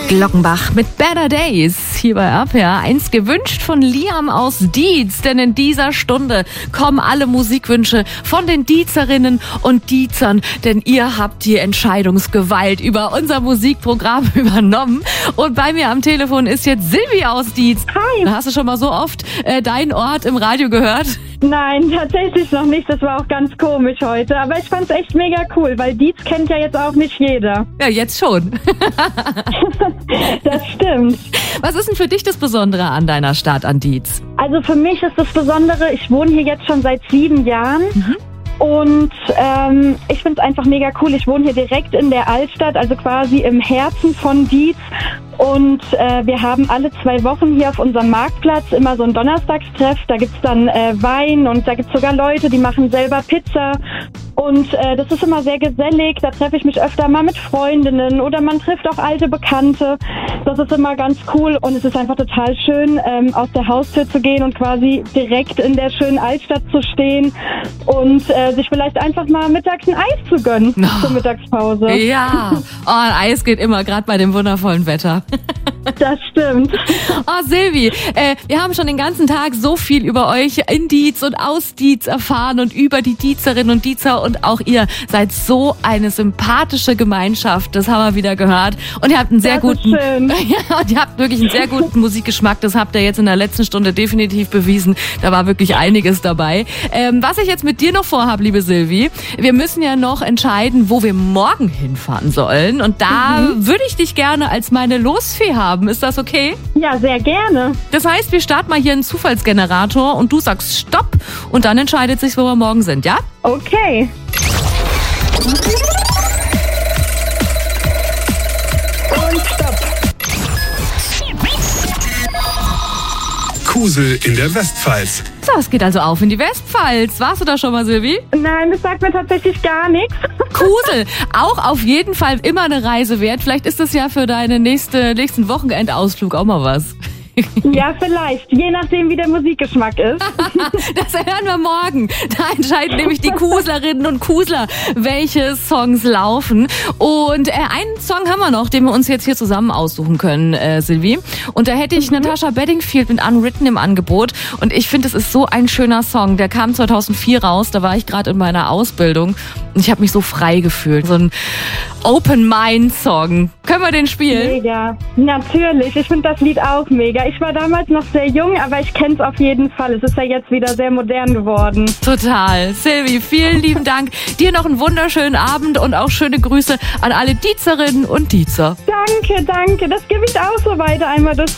Glockenbach mit Better Days hier bei RPR 1, gewünscht von Liam aus Dietz, denn in dieser Stunde kommen alle Musikwünsche von den Dietzerinnen und Dietzern, denn ihr habt die Entscheidungsgewalt über unser Musikprogramm übernommen und bei mir am Telefon ist jetzt Silvi aus Dietz. Hi. Hast du schon mal so oft deinen Ort im Radio gehört? Nein, tatsächlich noch nicht. Das war auch ganz komisch heute. Aber ich fand's echt mega cool, weil Dietz kennt ja jetzt auch nicht jeder. Ja, jetzt schon. Das stimmt. Was ist denn für dich das Besondere an deiner Stadt, an Dietz? Also für mich ist das Besondere, ich wohne hier jetzt schon seit 7 Jahren. Und ich finde es einfach mega cool. Ich wohne hier direkt in der Altstadt, also quasi im Herzen von Dietz. Und wir haben alle 2 Wochen hier auf unserem Marktplatz immer so ein Donnerstagstreff. Da gibt's dann Wein und da gibt's sogar Leute, die machen selber Pizza. Und das ist immer sehr gesellig. Da treffe ich mich öfter mal mit Freundinnen oder man trifft auch alte Bekannte. Das ist immer ganz cool und es ist einfach total schön, aus der Haustür zu gehen und quasi direkt in der schönen Altstadt zu stehen und sich vielleicht einfach mal mittags ein Eis zu gönnen zur Mittagspause. Ja, ein Eis geht immer, gerade bei dem wundervollen Wetter. Das stimmt. Oh, Silvi, wir haben schon den ganzen Tag so viel über euch in Dietz und aus Dietz erfahren und über die Dietzerinnen und Dietzer und auch ihr seid so eine sympathische Gemeinschaft. Das haben wir wieder gehört. Und ihr habt einen sehr guten, ja, und ihr habt wirklich einen sehr guten Musikgeschmack. Das habt ihr jetzt in der letzten Stunde definitiv bewiesen. Da war wirklich einiges dabei. Was ich jetzt mit dir noch vorhabe, liebe Silvi, wir müssen ja noch entscheiden, wo wir morgen hinfahren sollen. Und da würde ich dich gerne als meine Losfee haben. Ist das okay? Ja, sehr gerne. Das heißt, wir starten mal hier einen Zufallsgenerator und du sagst Stopp und dann entscheidet sich, wo wir morgen sind, ja? Okay. Und Stopp. Kusel in der Westpfalz. So, es geht also auf in die Westpfalz. Warst du da schon mal, Silvi? Nein, das sagt mir tatsächlich gar nichts. Kusel, auch auf jeden Fall immer eine Reise wert. Vielleicht ist das ja für deinen nächsten Wochenendausflug auch mal was. Ja, vielleicht. Je nachdem, wie der Musikgeschmack ist. Das hören wir morgen. Da entscheiden nämlich die Kuslerinnen und Kusler, welche Songs laufen. Und einen Song haben wir noch, den wir uns jetzt hier zusammen aussuchen können, Silvi. Und da hätte ich Natasha Bedingfield mit Unwritten im Angebot. Und ich finde, es ist so ein schöner Song. Der kam 2004 raus, da war ich gerade in meiner Ausbildung. Und ich habe mich so frei gefühlt. So ein Open-Mind-Song. Können wir den spielen? Mega. Natürlich. Ich finde das Lied auch mega. Ich war damals noch sehr jung, aber ich kenne es auf jeden Fall. Es ist ja jetzt wieder sehr modern geworden. Total. Silvi, vielen lieben Dank. Dir noch einen wunderschönen Abend und auch schöne Grüße an alle Dietzerinnen und Dietzer. Danke, danke. Das gebe ich auch so weiter einmal. Das